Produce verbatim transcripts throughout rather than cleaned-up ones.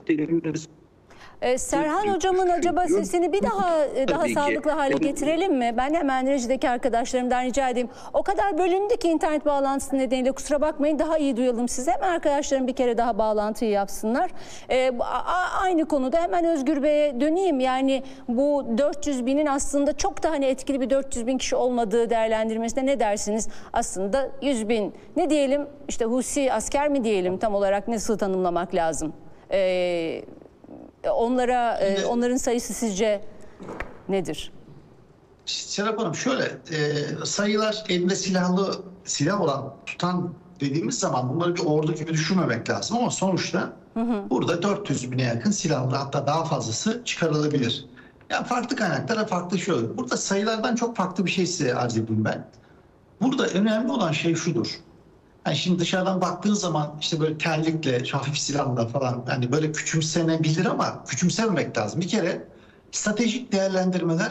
gösterimiz. Ee, Serhan Hocam'ın acaba sesini bir daha e, daha Tabii ki. sağlıklı hale getirelim mi? Ben hemen rejideki arkadaşlarımdan rica edeyim. O kadar bölündü ki internet bağlantısı nedeniyle, kusura bakmayın, daha iyi duyalım size. Hemen arkadaşlarım bir kere daha bağlantıyı yapsınlar. Ee, a- aynı konuda hemen Özgür Bey'e döneyim. Yani bu dört yüz binin aslında çok da hani etkili bir dört yüz bin kişi olmadığı değerlendirmesine ne dersiniz? Aslında yüz bin ne diyelim, işte Husi asker mi diyelim, tam olarak nasıl tanımlamak lazım? Ee, Onlara, e, onların sayısı sizce nedir? Serap Hanım şöyle, e, sayılar elinde silahlı silah olan, tutan dediğimiz zaman bunları bir ordu gibi düşünmemek lazım ama sonuçta hı hı. burada dört yüz bine yakın silahlı, hatta daha fazlası çıkarılabilir. Yani farklı kaynaklara farklı şey olur. Burada sayılardan çok farklı bir şey size arz edeyim ben. Burada önemli olan şey şudur. Yani şimdi dışarıdan baktığın zaman işte böyle terlikle, hafif silahla falan hani böyle küçümsenebilir ama küçümsememek lazım. Bir kere stratejik değerlendirmeler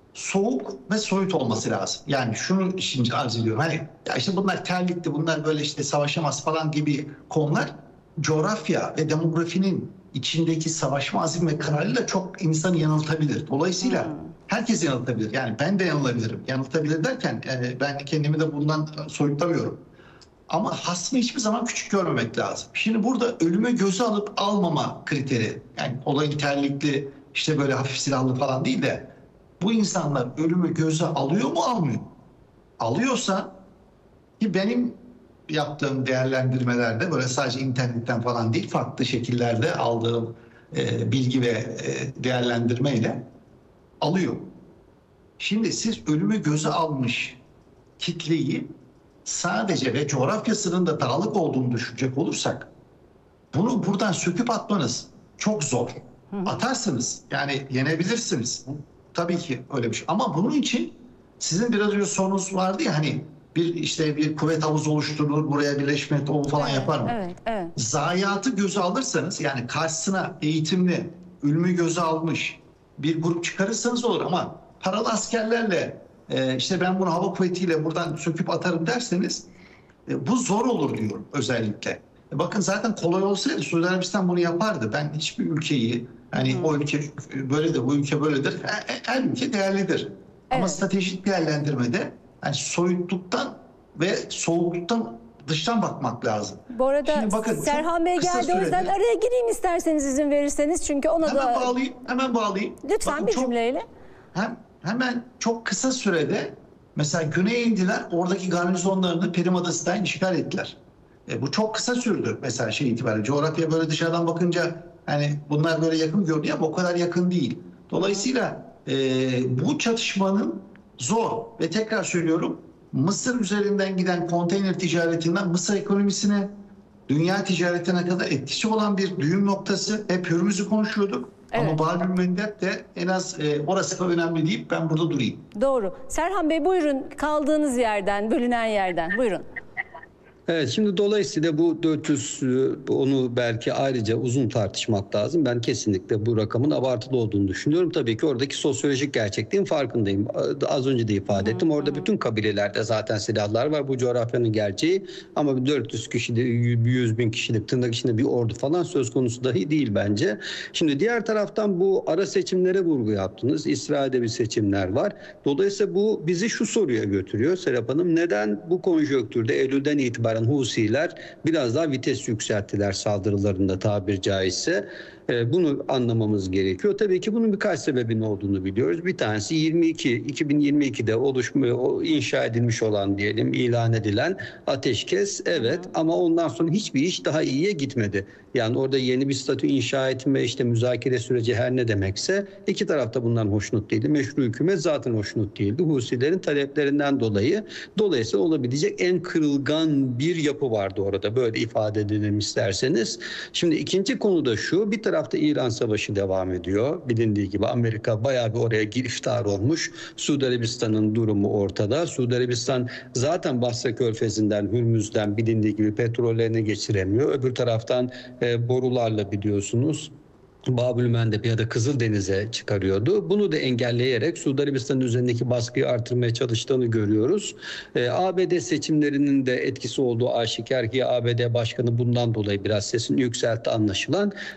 soğuk ve soyut olması lazım. Yani şunu şimdi arz ediyorum. Hani ya işte bunlar terlikti, bunlar böyle işte savaşamaz falan gibi konular coğrafya ve demografinin içindeki savaşma azim ve kararıyla çok insanı yanıltabilir. Dolayısıyla hmm. herkes yanıltabilir. Yani ben de yanılabilirim. Yanıltabilir derken yani ben kendimi de bundan soyutlamıyorum. Ama hasmı hiçbir zaman küçük görmemek lazım. Şimdi burada ölüme göze alıp almama kriteri, yani olayın terlikli işte böyle hafif silahlı falan değil de bu insanlar ölümü göze alıyor mu, almıyor? Alıyorsa, ki benim yaptığım değerlendirmelerde böyle sadece internetten falan değil, farklı şekillerde aldığım e, bilgi ve e, değerlendirmeyle alıyor. Şimdi siz ölümü göze almış kitleyi sadece ve coğrafyasının da dağlık olduğunu düşünecek olursak bunu buradan söküp atmanız çok zor. Atarsınız, yani yenebilirsiniz. Tabii ki öyle bir şey. Ama bunun için sizin biraz önce sorunuz vardı ya, hani bir işte bir kuvvet havuzu oluşturulur, buraya birleşme o falan evet, yapar mı? Evet, evet. Zayiatı göze alırsanız, yani karşısına eğitimli, ölümü göze almış bir grup çıkarırsanız olur ama paralı askerlerle Ee, işte ben bunu hava kuvvetiyle buradan söküp atarım derseniz e, bu zor olur diyorum özellikle. E, bakın zaten kolay olsaydı Suudi Arabistan bunu yapardı. Ben hiçbir ülkeyi hani hmm. o ülke böyledir, bu ülke böyledir. Her, her ülke değerlidir. Evet. Ama stratejik değerlendirmede yani soyutluktan ve soğukluktan dıştan bakmak lazım. Bu arada Şimdi bakın, Serhan Bey geldi, sürede, o yüzden araya gireyim isterseniz, izin verirseniz, çünkü ona hemen da... Hemen bağlayayım, hemen bağlayayım. Lütfen bakın, bir çok, cümleyle. Hem Hemen çok kısa sürede mesela güneye indiler, oradaki garnizonlarını Perim Adası'ndan işgal ettiler. E, bu çok kısa sürdü mesela şey itibariyle. Coğrafya böyle dışarıdan bakınca hani bunlar böyle yakın görünüyor ama o kadar yakın değil. Dolayısıyla e, bu çatışmanın zor ve tekrar söylüyorum, Mısır üzerinden giden konteyner ticaretinden Mısır ekonomisine, dünya ticaretine kadar etkisi olan bir düğüm noktası. Hep Hürmüz'ü konuşuyorduk. Evet. Ama Babül Mandeb de en az e, orası da önemli deyip ben burada durayım. Doğru. Serhan Bey buyurun, kaldığınız yerden, bölünen yerden buyurun. Evet, şimdi dolayısıyla bu dört yüz, onu belki ayrıca uzun tartışmak lazım. Ben kesinlikle bu rakamın abartılı olduğunu düşünüyorum. Tabii ki oradaki sosyolojik gerçekliğin farkındayım. Az önce de ifade ettim. Orada bütün kabilelerde zaten silahlar var. Bu coğrafyanın gerçeği. Ama dört yüz kişi, yüz bin kişilik tırnak içinde bir ordu falan söz konusu dahi değil bence. Şimdi diğer taraftan bu ara seçimlere vurgu yaptınız. İsrail'de bir seçimler var. Dolayısıyla bu bizi şu soruya götürüyor Serap Hanım. Neden bu konjonktürde Eylül'den itibaren Husiler biraz daha vites yükselttiler saldırılarında, tabir caizse? Bunu anlamamız gerekiyor. Tabii ki bunun birkaç sebebinin olduğunu biliyoruz. Bir tanesi yirmi iki iki bin yirmi iki'de oluşmuyor, inşa edilmiş olan diyelim, ilan edilen ateşkes. Evet, ama ondan sonra hiçbir iş daha iyiye gitmedi. Yani orada yeni bir statü inşa etme, işte müzakere süreci her ne demekse, iki taraf da bundan hoşnut değildi. Meşru hükümet zaten hoşnut değildi Husilerin taleplerinden dolayı. Dolayısıyla olabilecek en kırılgan bir yapı vardı orada, böyle ifade edelim isterseniz. Şimdi ikinci konu da şu: bir taraf tarafta İran Savaşı devam ediyor. Bilindiği gibi Amerika bayağı bir oraya giriftar olmuş. Suudi Arabistan'ın durumu ortada. Suudi Arabistan zaten Basra Körfezi'nden, Hürmüz'den bilindiği gibi petrollerini geçiremiyor. Öbür taraftan e, borularla biliyorsunuz Babül Mandeb ya da Kızıldeniz'e çıkarıyordu. Bunu da engelleyerek Suudi Arabistan'ın üzerindeki baskıyı artırmaya çalıştığını görüyoruz. Ee, A B D seçimlerinin de etkisi olduğu aşikar ki A B D Başkanı bundan dolayı biraz sesini yükseltti anlaşılan.